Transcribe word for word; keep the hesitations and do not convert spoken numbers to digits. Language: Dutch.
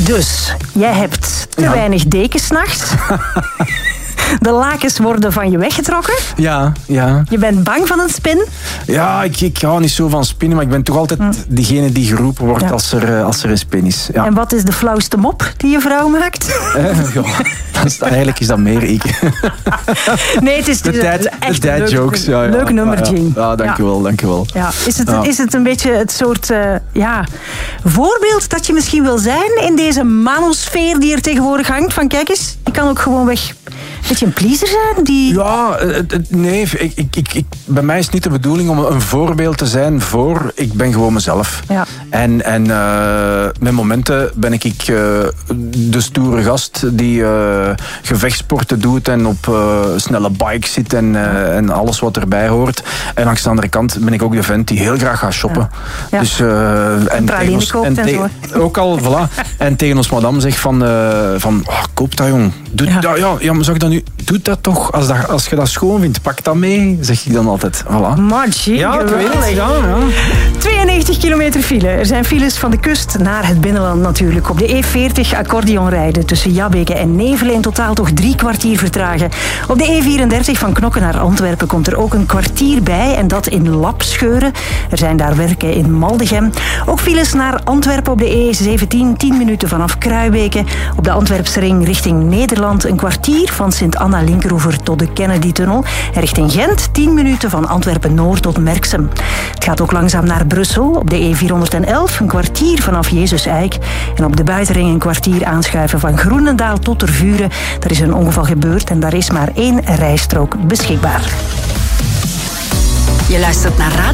Dus, jij hebt te Ja. weinig dekens 's nachts. De lakens worden van je weggetrokken. Ja, ja. Je bent bang van een spin. Ja, ik, ik hou niet zo van spinnen, maar ik ben toch altijd Hm. diegene die geroepen wordt Ja. als, er, eh, als er een spin is. Ja. En wat is de flauwste mop die je vrouw maakt? Eh, ja. Dat is- Eigenlijk is dat meer ik. Nee, het is De dus tijd, echt de een leuk, tijdjokes. Ja, ja. leuk nummer, Ja, ja. Jane. Ja, dankjewel, dankjewel. Ja. Is, het, Ja. is het een beetje het soort uh, ja, voorbeeld dat je misschien wil zijn in deze manosfeer die er tegenwoordig hangt? Van kijk eens, je kan ook gewoon weg een beetje een pleaser zijn. Die... Ja, het- het- nee, ik, ik, ik, ik, bij mij is het niet de bedoeling om een voorbeeld te zijn voor. Ik ben gewoon mezelf. Ja. En, en uh, met momenten ben ik, ik uh, de stoere gast die uh, gevechtsporten doet en op uh, snelle bikes zit en, uh, en alles wat erbij hoort. En langs de andere kant ben ik ook de vent die heel graag gaat shoppen. Ja. Ja. Dus, uh, en praline tegen ons- koopt en tegen- zo. Ook al, voilà. En tegen ons madame zegt van, uh, van oh, koop dat jong. Doe, Ja. ja. Ja, ja, maar zou ik dat nu... Doe dat toch. Als, dat, als je dat schoon vindt, pak dat mee, zeg ik dan altijd. Voilà. Maar Jane, Ja, ik weet het. Ja, ja. tweeënnegentig kilometer file. Er zijn files van de kust naar het binnenland natuurlijk. Op de E veertig accordeon rijden tussen Jabbeke en Nevelen in totaal toch drie kwartier vertragen. Op de E vierendertig van Knokke naar Antwerpen komt er ook een kwartier bij en dat in Lapscheuren. Er zijn daar werken in Maldegem. Ook files naar Antwerpen op de E zeventien, tien minuten vanaf Kruibeke. Op de Antwerpsring richting Nederland een kwartier van Sint-Anna-Linkeroever tot de Kennedy-tunnel. En richting Gent tien minuten van Antwerpen-Noord tot Merksem. Het gaat ook langzaam naar Brussel. Op de E vierhonderdelf een kwartier vanaf Jezus-Eik. En op de buitenring een kwartier aanschuiven van Groenendaal tot Tervuren. Er is een ongeval gebeurd en daar is maar één rijstrook beschikbaar. Je luistert naar Radio